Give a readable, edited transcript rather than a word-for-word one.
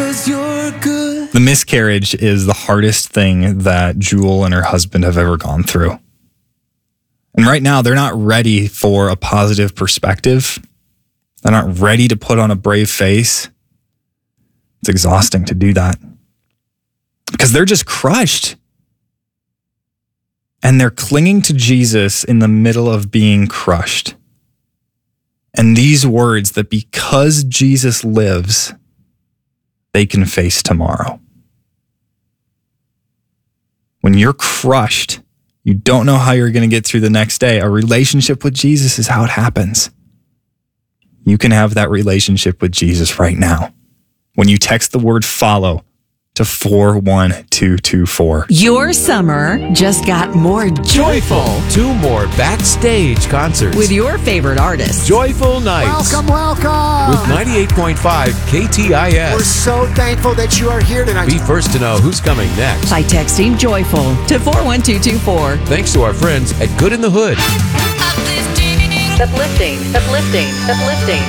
'cause you're good. The miscarriage is the hardest thing that Jewel and her husband have ever gone through. And right now, they're not ready for a positive perspective. They're not ready to put on a brave face. It's exhausting to do that because they're just crushed. And they're clinging to Jesus in the middle of being crushed. And these words that because Jesus lives, they can face tomorrow. When you're crushed, you don't know how you're going to get through the next day. A relationship with Jesus is how it happens. You can have that relationship with Jesus right now. When you text the word follow to 41224. Your summer just got more joyful 2 more backstage concerts with your favorite artists. Joyful Nights. Welcome. With 98.5 KTIS. We're so thankful that you are here tonight. Be first to know who's coming next. By texting joyful to 41224. Thanks to our friends at Good in the Hood. Uplifting.